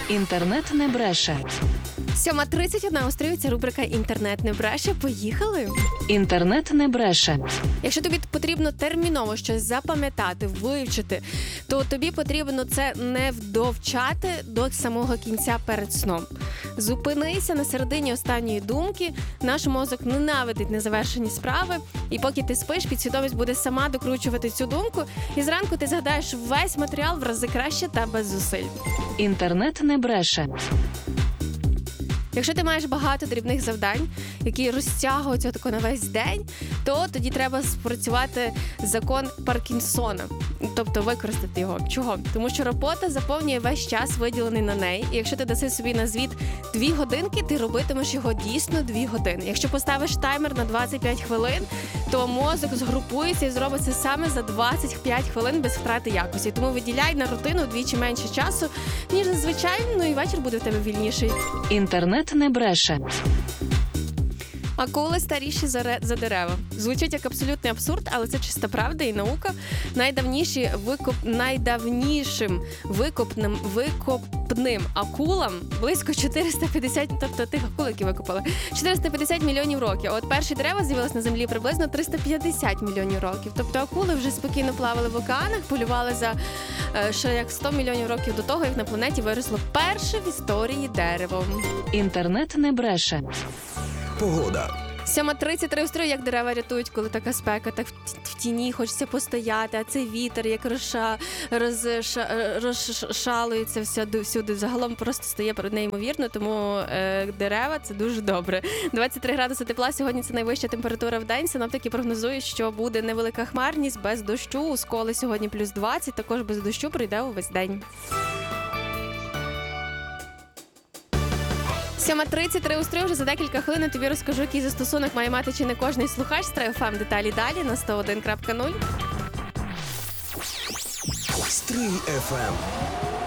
Інтернет не бреше. 7:31 устроюється рубрика «Інтернет не бреше». Поїхали? Інтернет не бреше. Якщо тобі потрібно терміново щось запам'ятати, вивчити, то тобі потрібно це не вдовчати до самого кінця перед сном. Зупинися на середині останньої думки, наш мозок ненавидить незавершені справи, і поки ти спиш, підсвідомість буде сама докручувати цю думку, і зранку ти згадаєш весь матеріал в рази краще та без зусиль. Інтернет не бреше. Якщо ти маєш багато дрібних завдань, які розтягуються тако на весь день, то тоді треба спрацювати закон Паркінсона, тобто використати його. Чого? Тому що робота заповнює весь час, виділений на неї, і якщо ти даси собі на звіт 2 годинки, ти робитимеш його дійсно 2 години. Якщо поставиш таймер на 25 хвилин, то мозок згрупується і зробить це саме за 25 хвилин без втрати якості. Тому виділяй на рутину вдвічі менше часу, ніж зазвичай, і вечір буде в тебе вільніший. Інтернет не бреше. Акули старіші за дерева. Звучить як абсолютний абсурд, але це чиста правда і наука. Найдавнішим викопним акулам близько 450, тобто тих акул, які викопали, 450 мільйонів років. А от перші дерева з'явилися на землі приблизно 350 мільйонів років. Тобто акули вже спокійно плавали в океанах, полювали за ще як 100 мільйонів років до того, як на планеті виросло перше в історії дерево. Інтернет не бреше. Погода. 7:33 устрою, як дерева рятують, коли така спека, так в тіні хочеться постояти, а цей вітер, як розшалується всюди, загалом просто стає неймовірно, тому дерева – це дуже добре. 23 градуси тепла, сьогодні це найвища температура в день, синоптики прогнозують, що буде невелика хмарність, без дощу, у Сколі сьогодні плюс 20, також без дощу пройде увесь день. 7:33 устрою, вже за декілька хвилин тобі розкажу, який застосунок має мати чи не кожний слухач. Стрей ФМ, деталі далі на 101.0. Стрій FM.